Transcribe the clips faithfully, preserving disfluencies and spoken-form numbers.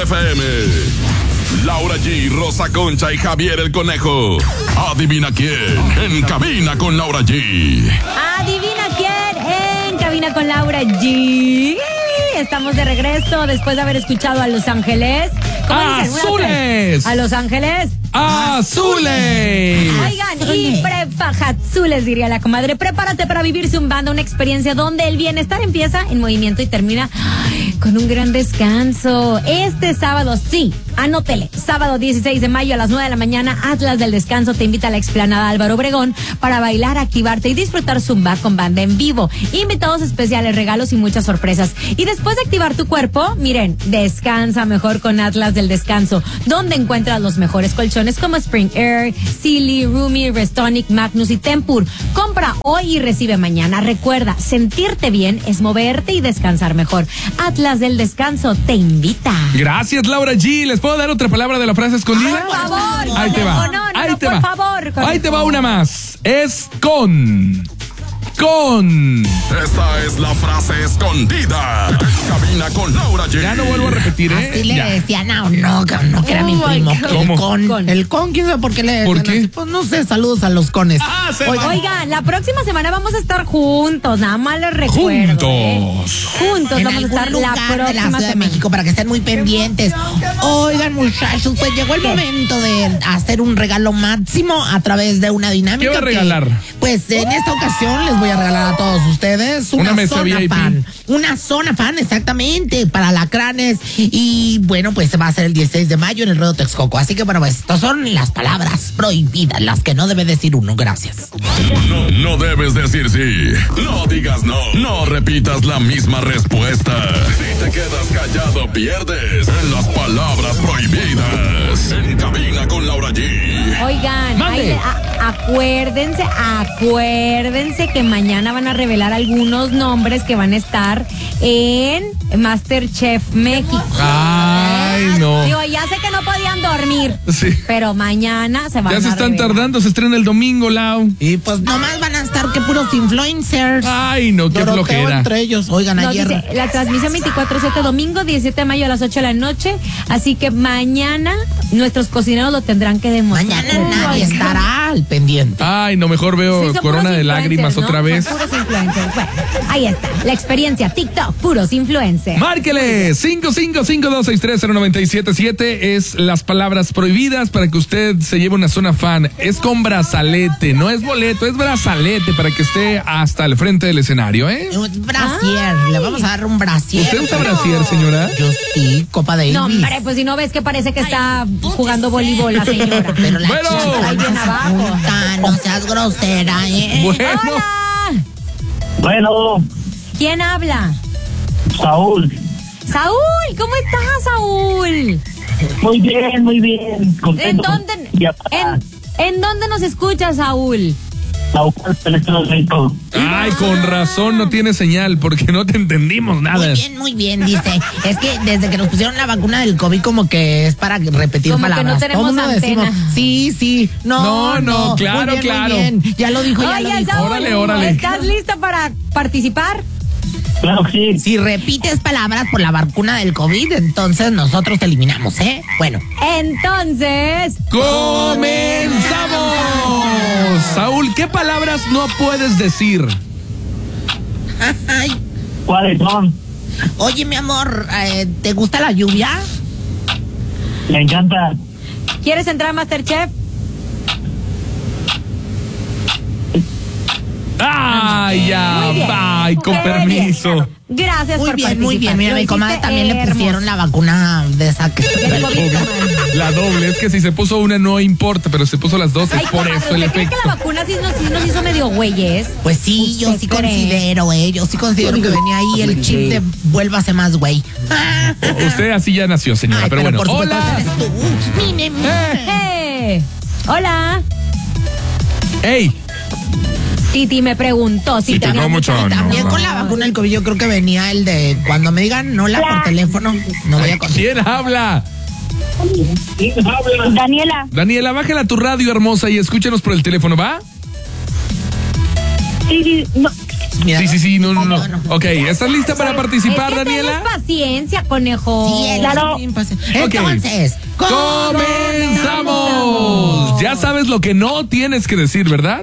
F M. Laura G, Rosa Concha y Javier el Conejo. Adivina quién en Cabina con Laura G. Adivina quién en Cabina con Laura G. Estamos de regreso después de haber escuchado a Los Ángeles. ¡Azules! ¿A Los Ángeles? ¡Azules! Oigan, y prepajazules, diría la comadre. Prepárate para vivir zumbando una experiencia donde el bienestar empieza en movimiento y termina con un gran descanso. Este sábado, sí, anótele. Sábado dieciséis de mayo a las nueve de la mañana, Atlas del Descanso te invita a la explanada Álvaro Obregón para bailar, activarte y disfrutar zumba con banda en vivo. Invitados especiales, regalos y muchas sorpresas. Y después de activar tu cuerpo, miren, descansa mejor con Atlas del Descanso, donde encuentras los mejores colchones como Spring Air, Sealy, Roomy, Restonic, Magnus y Tempur. Compra hoy y recibe mañana. Recuerda, sentirte bien es moverte y descansar mejor. Atlas del Descanso te invita. Gracias, Laura G. ¿Les puedo dar otra palabra de la frase escondida? Por favor. Ahí te va. No, no, Ahí no, te por va. favor. Ahí te va una más. Es con. Con. Esta es la frase escondida en Cabina con Laura G. Ya no vuelvo a repetir, ¿eh? Así le Ya. decían, no, no, no, que era mi Oh, primo. my God. El ¿Cómo? con, Con. el con, quién sabe por qué le ¿Por decían qué? así. Pues no sé, saludos a los cones. Ah, se Oigan, Oigan, la próxima semana vamos a estar juntos, nada más les recuerdo. ¿eh? Juntos. Juntos en vamos a algún estar lugar la de la próxima Ciudad de semana. México para que estén muy pendientes. Oigan, muchachos, pues llegó el momento de hacer un regalo máximo a través de una dinámica. ¿Qué va a que, regalar? pues en esta ocasión les voy a regalar a todos ustedes una, Una mesa zona V I P. fan. Una zona fan, exactamente, para alacranes. Y bueno, pues se va a hacer el dieciséis de mayo en el Ruedo Texcoco. Así que bueno, pues estas son las palabras prohibidas, las que no debe decir uno. Gracias. No, no debes decir sí. No digas no. No repitas la misma respuesta. Si te quedas callado, pierdes en las palabras prohibidas. En Cabina con Laura G. Oigan, Mande. ahí le- a- acuérdense, acuérdense que mañana van a revelar algunos nombres que van a estar en MasterChef México. Ay, no. Digo, ya sé que no podían dormir, Sí. pero mañana se van a Ya se están revelar. tardando, se estrena el domingo, Lau. Y pues nomás van a estar que puros influencers. Ay, no, qué Doroteo flojera. entre ellos. Oigan, No, ayer. dice, la transmisión veinticuatro siete, domingo diecisiete de mayo a las ocho de la noche. Así que mañana nuestros cocineros lo tendrán que demostrar. Mañana nadie Ay, estará al pendiente. Ay, no, mejor veo Sí, son Corona puros de Lágrimas influencers, ¿no? otra vez. Son puros influencers. Bueno, ahí está. La experiencia TikTok, puros influencers. Márquele cinco cinco cinco dos seis tres cero nueve siete siete es las palabras prohibidas para que usted se lleve una zona fan. Es con brazalete, no es boleto, es brazalete para que esté hasta el frente del escenario, ¿eh? Un brasier. Ay. Le vamos a dar un brasier. ¿Usted usa brasier, señora? Yo sí, Copa Davis. No, hombre, pues si no ves que parece que está jugando voleibol la señora. Pero la Bueno. chica Ahí bien no se abajo. junta, no seas grosera, ¿eh? Bueno, ¡Hola! Bueno, ¿Quién habla? Saúl. Saúl, ¿cómo estás, Saúl? Muy bien, muy bien. ¿En Contento. dónde, Ya, en, ¿En dónde nos escuchas, Saúl? Saúl, México. ay, con razón no tiene señal porque no te entendimos nada. Muy bien, muy bien, dice. Es que desde que nos pusieron la vacuna del COVID como que es para repetir Como que palabras. no tenemos Todo mundo antena. decimos, sí, sí, no, No, no, claro, muy bien, claro. Muy bien. Ya lo dijo, ya lo Oye, dijo. Saúl, Órale, órale. ¿estás listo para participar? Claro que sí. Si repites palabras por la vacuna del COVID, entonces nosotros te eliminamos, ¿eh? Bueno. Entonces, ¡Comenzamos! Saúl, ¿qué palabras no puedes decir? Ay, ¿Cuáles son? oye, mi amor, eh, ¿te gusta la lluvia? Me encanta. ¿quieres entrar a MasterChef? ¡Ay, ya! Muy bien. ¡Ay, con Muy permiso! bien. Gracias Muy por bien, participar. muy bien. Mira, Lo mi comadre hiciste también le hermoso. pusieron la vacuna de esa que... Del COVID, comadre. La doble, es que si se puso una no importa, pero se puso las dos, es Ay, por comadre, eso el ¿usted cree que efecto. la vacuna sí nos, sí nos hizo medio güeyes? Pues sí, yo ¿Usted sí cree? considero, eh. Yo sí considero que venía ahí el chip de vuélvase más güey. Usted así ya nació, señora, Ay, pero, bueno. por supuesto, ¡Hola! eres tú. Mire, mire. ¡Eh! ¡Eh! Hola. ¡Ey! Titi me preguntó si Sí, te no había mucho, mucha- no, También no. con la vacuna del COVID yo creo que venía el de cuando me digan no la por teléfono, no voy a contestar. ¿Quién habla? ¿Quién habla? Daniela, Daniela, bájala tu radio hermosa y escúchanos por el teléfono, ¿va? sí, sí, no, Mira, Sí, sí, sí, no, no, no. no, no. Ok, ¿estás lista para participar, es que Daniela? tenés paciencia, conejo. Sí, él Claro. es bien paciente. Ok. Entonces, ¡Comenzamos! Ya sabes lo que no tienes que decir, ¿verdad?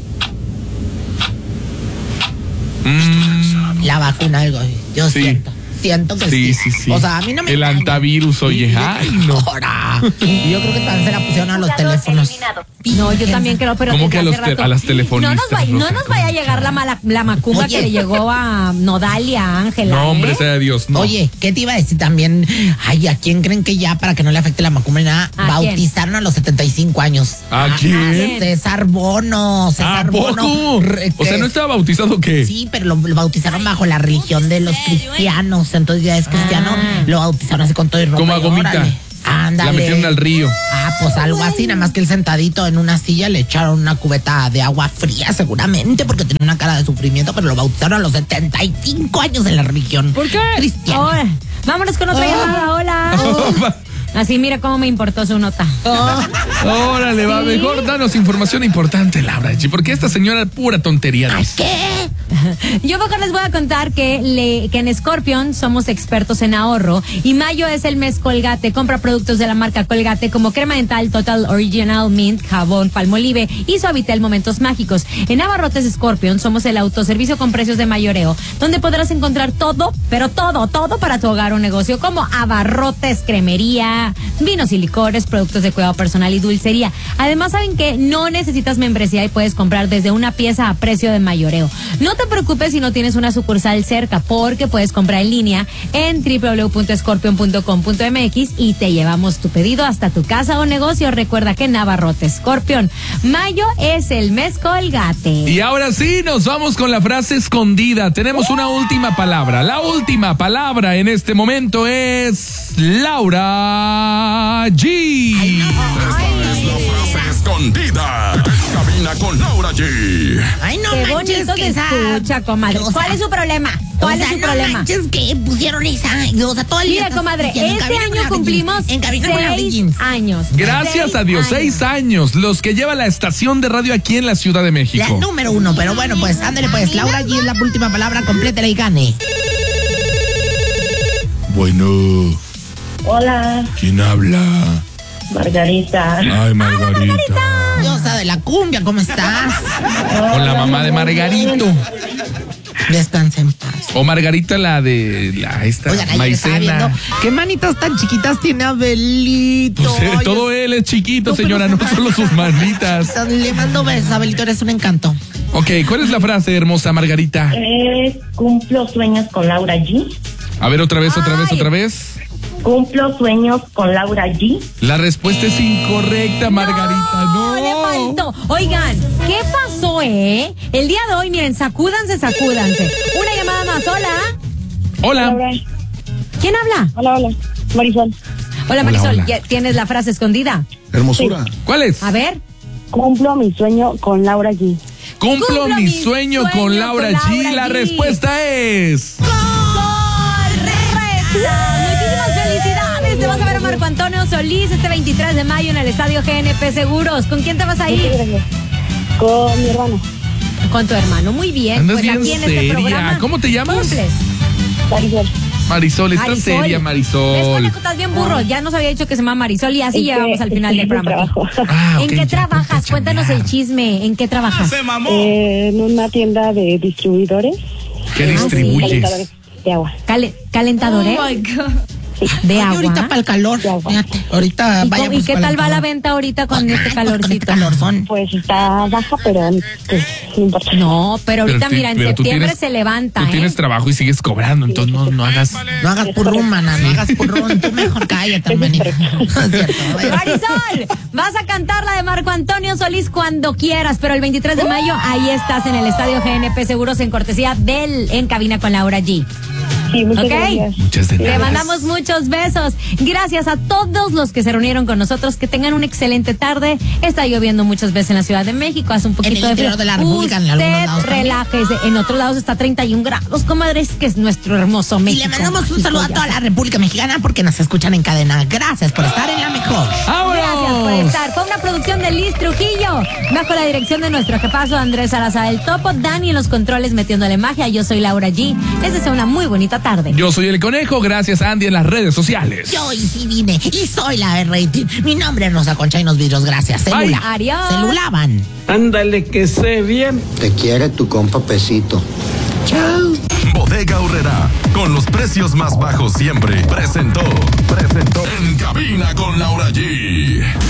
Mm, la vacuna, algo. Yo Sí. siento. Siento que sí. sí, sí, sí. O sea, a mí no me El engañan. antivirus, oye. Sí. Ay, no. Ahora. Y yo creo que también se la pusieron a los teléfonos. No, yo también creo, pero ¿Cómo desde que a hace los te- rato. a las telefonistas, No nos, vaya, no Rosa? nos vaya a llegar la, mala, la macumba Oye. que le llegó a Nodal y a Ángela. No, hombre, ¿eh? sea Dios, no. Oye, ¿qué te iba a decir también? Ay, ¿a quién creen que ya, para que no le afecte la macumba ni nada, ¿A quién? bautizaron a los setenta y cinco años? ¿A quién? César Bono, ¿A César poco? Bono. Re- O sea, que- ¿no estaba bautizado o qué? Sí, pero lo, lo bautizaron bajo la religión de los cristianos. Entonces ya es cristiano, Ah. lo bautizaron así con todo y ropa. Como a y Gomita. órale, ándale. La metieron al río. Ah, pues algo así, nada más que él sentadito en una silla le echaron una cubeta de agua fría seguramente porque tenía una cara de sufrimiento, pero lo bautizaron a los setenta y cinco años en la religión. ¿Por qué? Cristiano. Ahora, vámonos con otra llamada. Hola. Así mira cómo me importó su nota. Órale, va, mejor danos información importante, Laura G, porque esta señora pura tontería dice. ¿Qué? Yo mejor les voy a contar que, le, que en Scorpion somos expertos en ahorro y mayo es el mes Colgate. Compra productos de la marca Colgate como crema dental Total Original Mint, jabón Palmolive y Suavitel Momentos Mágicos. En Abarrotes Scorpion somos el autoservicio con precios de mayoreo, donde podrás encontrar todo, pero todo, todo para tu hogar o negocio, como abarrotes, cremería, vinos y licores, productos de cuidado personal y dulcería. Además, saben que no necesitas membresía y puedes comprar desde una pieza a precio de mayoreo. No te preocupes si no tienes una sucursal cerca, porque puedes comprar en línea en doble u doble u doble u punto scorpion punto com punto m x y te llevamos tu pedido hasta tu casa o negocio. Recuerda que en Abarrotes Scorpion, mayo es el mes Colgate. Y ahora sí, nos vamos con la frase escondida. Tenemos una última palabra. La última palabra en este momento es Laura G. Esta es la frase escondida. En cabina con Laura G. Ay, no Qué manches, bonito que se esa- escucha, comadre. o sea, ¿Cuál es su problema? ¿Cuál o sea, es su no problema? manches que pusieron esa, o sea, todo el día Mira, estás comadre, diciendo, en este cabina con año Laura G, cumplimos en cabina con Laura seis G. años. Gracias a Dios, seis años, los que lleva la estación de radio aquí en la Ciudad de La México. número uno, pero bueno, pues ándale pues, Laura G es la última palabra, complétela y gane. Bueno, Hola, ¿quién habla? Margarita. Ay, Margarita. Diosa de la cumbia, ¿cómo estás? Con la mamá de Margarito. Descansa en paz. O Margarita, la de la esta Oigan, ayer estaba maicena. viendo, ¿qué manitas tan chiquitas tiene Abelito? Pues, eh, Ay, todo él es chiquito, No, pero señora, no se- solo sus manitas. Le mando besos, Abelito, eres un encanto. Ok, ¿cuál es la frase, hermosa Margarita? Eh, cumplo sueños con Laura G. A ver, otra vez, otra vez, Ay. otra vez. Cumplo sueños con Laura G. La respuesta es incorrecta, Margarita. No. le faltó. Oigan, ¿qué pasó, eh? El día de hoy, miren, sacúdanse, sacúdanse. Una llamada más, hola. Hola. ¿Quién habla? Hola, hola. Marisol. Hola, Marisol, hola. ¿ya ¿tienes la frase escondida? Hermosura. ¿Cuál es? A ver. Cumplo mi sueño con Laura G. Cumplo, Cumplo mi mi sueño, sueño con Laura con G. Laura La G. respuesta es. ¡Correcta! Muchísimas felicidades. Te vas a ver a Marco Antonio Solís este veintitrés de mayo en el estadio G N P Seguros. ¿Con quién te vas a ir? Gracias. Con mi hermano. Con tu hermano. Muy bien. Andas Pues bien aquí en este seria. programa. ¿Cómo te llamas? Cumples. Marisol. Marisol, estás Marisol. seria, Es Marisol. conejo, estás bien burro. Ya nos había dicho que se llama Marisol y así Es que llegamos al final del estoy en programa. trabajo. Ah, ¿En ok, qué ya trabajas? ponte a Cuéntanos el chambear. chisme. ¿En qué trabajas? Eh, en una tienda de distribuidores. ¿Qué Ah, sí. distribuyes? Calentadores de agua. Cale- ¿Calentadores? ¿De Ay, agua? ahorita para el calor. De agua. Fíjate, ahorita ¿Y, vaya. cómo- y qué tal va la venta ahorita con este Con calorcito? este calorzón. Pues está baja, pero pues, no importa. No, pero ahorita, ti- mira, en pero tú septiembre tienes- se levanta, Tú ¿eh? tienes trabajo y sigues cobrando, entonces no, no hagas. No hagas purrún, mana, no hagas purrún. Tú mejor cállate, manita. Es cierto, vaya. Marisol, vas a cantar la de Marco Antonio Solís cuando quieras, pero el veintitrés de mayo ahí estás en el estadio G N P Seguros en cortesía del En Cabina con Laura G. Sí, muchas ¿Ok? gracias. Muchas de Te nada. mandamos muchos besos. Gracias a todos los que se reunieron con nosotros. Que tengan una excelente tarde. Está lloviendo muchas veces en la Ciudad de México. Hace un poquito el de interior frío. de la República, en algunos Usted lados también. relájese. En otros lados está treinta y un grados, comadres, que es nuestro hermoso Y México. le mandamos un mágico, saludo a ya toda saben. la República Mexicana porque nos escuchan en cadena. Gracias por estar en la mejor. ¡Vámonos! Gracias por estar. Fue una producción de Liz Trujillo, bajo la dirección de nuestro jefazo Andrés Salazar el Topo, Dani en los controles metiéndole magia. Yo soy Laura G. Les deseo una muy bonita tarde. Yo soy el Conejo, gracias Andy en las redes sociales. Yo y sí vine y soy la R-Rating. Mi nombre es Rosa Concha y nos vidrios, gracias. Celula. Adiós. Celulaban. Ándale que sé bien. Te quiere tu compa Pesito. Chao. Bodega Aurrerá, con los precios más bajos siempre, presentó, presentó En Cabina con Laura G.